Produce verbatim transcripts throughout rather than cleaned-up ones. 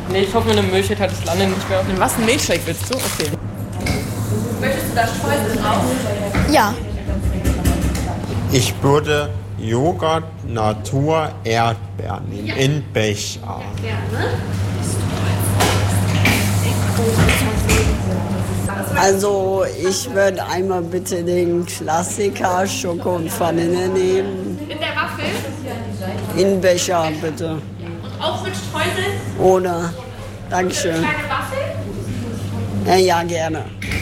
Nee, ich hoffe, eine Milchshake hat das Lande nicht mehr. In was, ein Milchshake willst du? Okay. Möchtest du da Streusel drauf? Ja. Ich würde Joghurt Natur Erdbeer nehmen, in Becher. Gerne. Also ich würde einmal bitte den Klassiker Schoko und Vanille nehmen. In der Waffel? In Becher bitte. Und auch mit Streusel? Ohne. Dankeschön. Kleine Waffel? Ja, ja, gerne.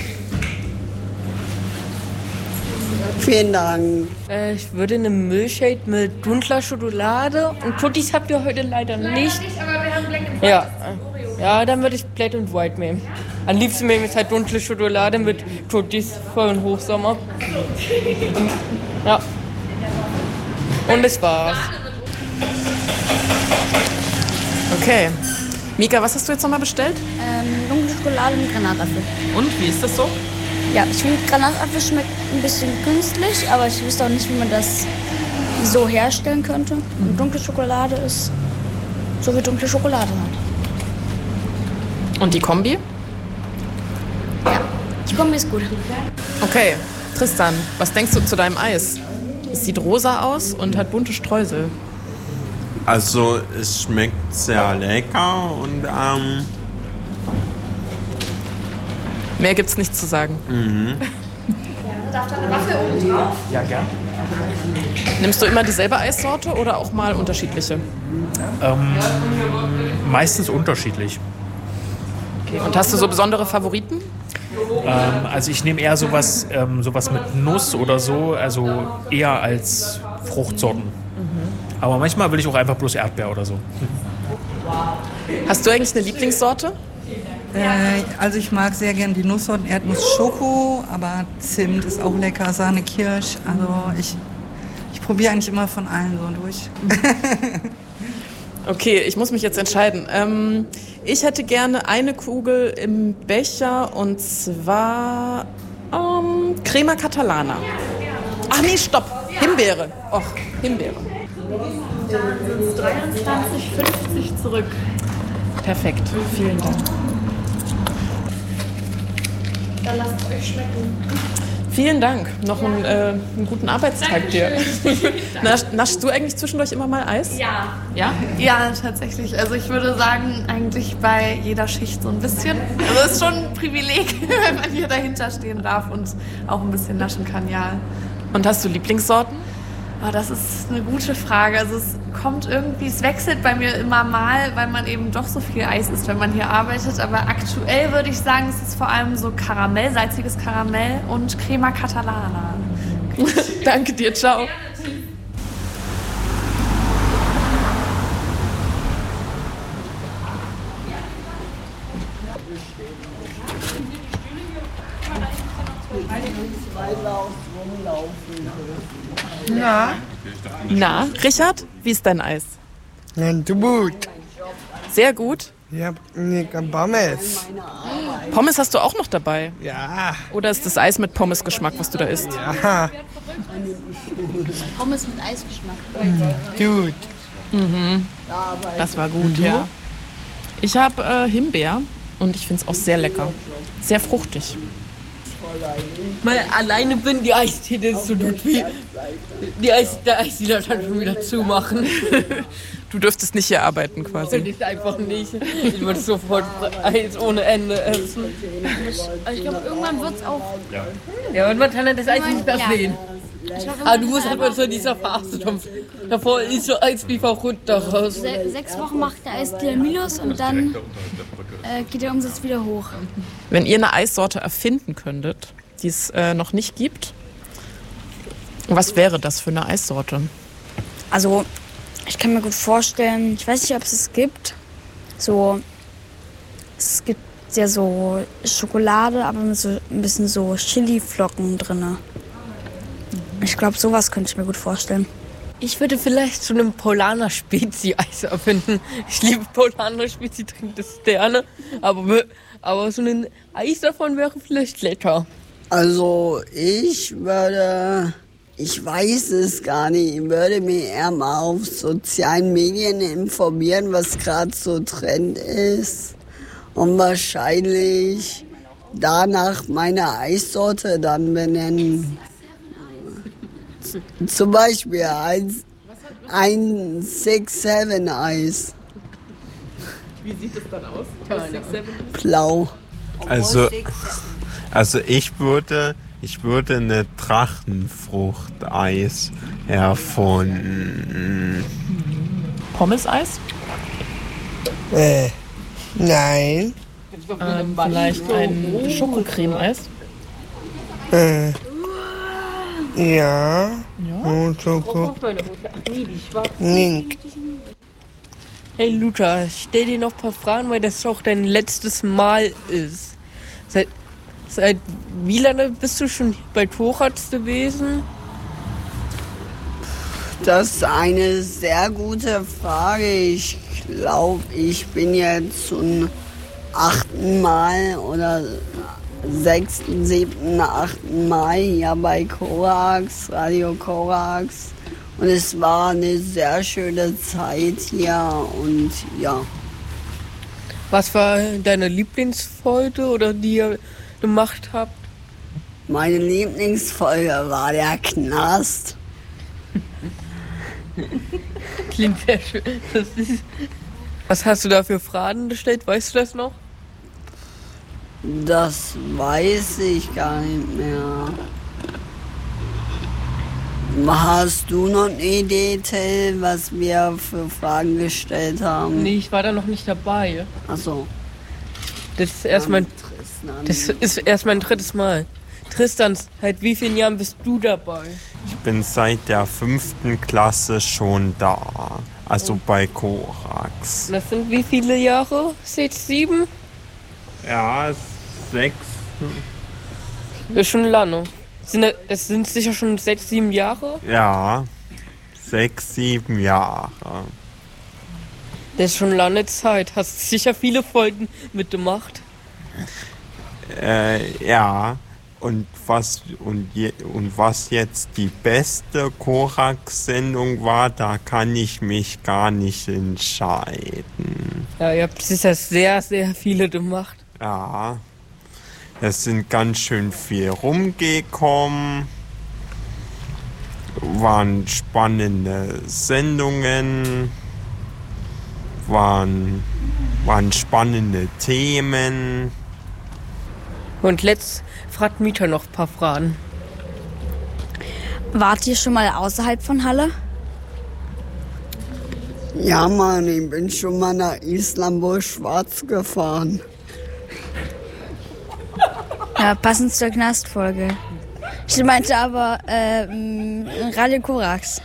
Vielen Dank. Äh, ich würde eine Milchshake mit dunkler Schokolade und Tuttis habt ihr heute leider nicht. Nicht, aber wir haben Black and White. Ja, äh, ja, dann würde ich Black and White nehmen. Am liebsten nehme ich halt dunkle Schokolade mit Tuttis voll im Hochsommer. Und, ja. Und das war's. Okay. Mika, was hast du jetzt nochmal bestellt? Ähm, dunkle Schokolade mit Granatapfel. Und, wie ist das so? Ja, ich finde, Granatapfel schmeckt ein bisschen künstlich, aber ich wüsste auch nicht, wie man das so herstellen könnte. Und dunkle Schokolade ist so wie dunkle Schokolade halt. Und die Kombi? Ja, die Kombi ist gut. Okay, Tristan, was denkst du zu deinem Eis? Es sieht rosa aus und hat bunte Streusel. Also es schmeckt sehr lecker und ähm, Mehr gibt's nicht zu sagen. mhm. Darf da eine Waffel oben drauf? Ja, gern. Nimmst du immer dieselbe Eissorte oder auch mal unterschiedliche? Ähm, meistens unterschiedlich. Okay. Und hast du so besondere Favoriten? Ähm, also ich nehme eher sowas, ähm, sowas mit Nuss oder so, also eher als Fruchtsorten. Mhm. Aber manchmal will ich auch einfach bloß Erdbeer oder so. Hast du eigentlich eine Lieblingssorte? Äh, also ich mag sehr gern die Nusssorten Erdnuss Schoko, aber Zimt ist auch lecker, Sahne Kirsch. Also ich, ich probiere eigentlich immer von allen so durch. Okay, ich muss mich jetzt entscheiden. Ähm, ich hätte gerne eine Kugel im Becher und zwar ähm, Crema Catalana. Ach nee, stopp. Himbeere. Och, Himbeere. Dann sind es dreiundzwanzig fünfzig zurück. Perfekt. Vielen Dank. Dann lasst es euch schmecken. Vielen Dank. Noch einen, äh, einen guten Arbeitstag dir. Nasch, naschst du eigentlich zwischendurch immer mal Eis? Ja. Ja? Ja, tatsächlich. Also ich würde sagen, eigentlich bei jeder Schicht so ein bisschen. Also es ist schon ein Privileg, wenn man hier dahinter stehen darf und auch ein bisschen naschen kann, ja. Und hast du Lieblingssorten? Oh, das ist eine gute Frage. Also es kommt irgendwie, es wechselt bei mir immer mal, weil man eben doch so viel Eis isst, wenn man hier arbeitet. Aber aktuell würde ich sagen, es ist vor allem so Karamell, salziges Karamell und Crema Catalana. Danke dir, ciao. Na? Na, Richard, wie ist dein Eis? Ja, gut. Sehr gut. Ja, nee, Pommes. Pommes hast du auch noch dabei? Ja. Oder ist das Eis mit Pommesgeschmack, was du da isst? Ja. Pommes mit Eisgeschmack. Gut. Mhm. Das war gut, ja. Ich habe äh, Himbeer und ich finde es auch sehr lecker. Sehr fruchtig. Mal alleine bin, die Eistee, das ist so gut wie die Eis, der Eisdealer kann schon wieder zumachen. Du dürftest nicht hier arbeiten quasi. Ich einfach nicht. Ich würde sofort Eis ohne Ende essen. Ich glaube, irgendwann wird es auch... Ja, und man kann das Eis nicht mehr Ja. sehen. Aber du musst halt mal zu dieser Phase davor ist so Eis wie verrückt daraus. Se sechs Wochen macht der Eisdealer Minus und dann äh, geht der Umsatz wieder hoch. Wenn ihr eine Eissorte erfinden könntet, die es äh, noch nicht gibt, was wäre das für eine Eissorte? Also, ich kann mir gut vorstellen, ich weiß nicht, ob es es gibt, so, es gibt ja so Schokolade, aber mit so ein bisschen so Chiliflocken drin. Ich glaube, sowas könnte ich mir gut vorstellen. Ich würde vielleicht zu einem Polaner Spezi-Eis erfinden. Ich liebe Polaner Spezi, trinke das gerne. Aber, aber so ein Eis davon wäre vielleicht lecker. Also ich würde Ich weiß es gar nicht. Ich würde mich eher mal auf sozialen Medien informieren, was gerade so Trend ist. Und wahrscheinlich danach meine Eissorte dann benennen. Zum Beispiel ein, ein six seven Eis. Wie sieht es dann aus? Blau. Also, also ich würde, ich würde eine Drachenfrucht-Eis erfunden. Pommes-Eis? Äh, nein. Ähm, vielleicht ein Schokocreme-Eis? Äh, ja. Und Schoko. Link. Hey Luca, stell dir noch ein paar Fragen, weil das auch dein letztes Mal ist. Seit, seit wie lange bist du schon bei Thorax gewesen? Das ist eine sehr gute Frage. Ich glaube, ich bin jetzt zum achten Mal oder sechsten, siebten, achten Mal hier bei Korax, Radio Korax. Und es war eine sehr schöne Zeit hier und ja. Was war deine Lieblingsfolge oder die ihr gemacht habt? Meine Lieblingsfolge war der Knast. Klingt sehr schön. Das ist Was hast du da für Fragen gestellt? Weißt du das noch? Das weiß ich gar nicht mehr. Hast du noch eine Idee, Till, was wir für Fragen gestellt haben? Nee, ich war da noch nicht dabei. Ach so. Das ist erst mein, das ist erst mein drittes Mal. Tristan, seit wie vielen Jahren bist du dabei? Ich bin seit der fünften Klasse schon da. Also bei Korax. Das sind wie viele Jahre? Sechs, sieben? Ja, sechs. Das ist schon lange. Sind das sind sicher schon sechs, sieben Jahre? Ja, sechs, sieben Jahre. Das ist schon lange Zeit. Hast sicher viele Folgen mitgemacht. Äh, ja. Und was, und, je, und was jetzt die beste Korax-Sendung war, da kann ich mich gar nicht entscheiden. Ja, ihr habt sicher sehr, sehr viele gemacht. Ja, es sind ganz schön viel rumgekommen. Waren spannende Sendungen. Waren, waren spannende Themen. Und letzt fragt Mieter noch ein paar Fragen. Wart ihr schon mal außerhalb von Halle? Ja, Mann, ich bin schon mal nach Istanbul-Schwarz gefahren. Ja, passend zur Knastfolge. Ich meinte aber ähm, Radio Korax.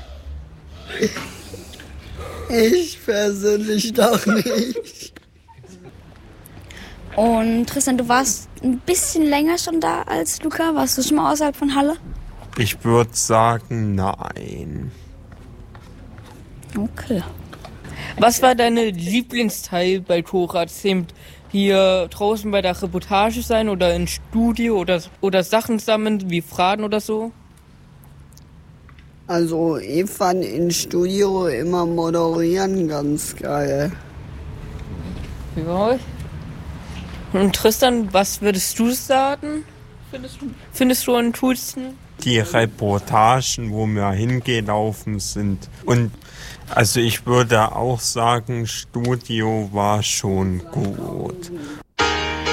Ich persönlich doch nicht. Und Tristan, du warst ein bisschen länger schon da als Luca. Warst du schon mal außerhalb von Halle? Ich würde sagen, nein. Okay. Was war deine Lieblingsteil bei Korax? Hier draußen bei der Reportage sein oder im Studio oder, oder Sachen sammeln wie Fragen oder so? Also ich fand im Studio immer moderieren ganz geil. Ja. Und Tristan, was würdest du sagen? Findest du, findest du am coolsten? Die Reportagen, wo wir hingelaufen sind. Und also ich würde auch sagen, Studio war schon gut.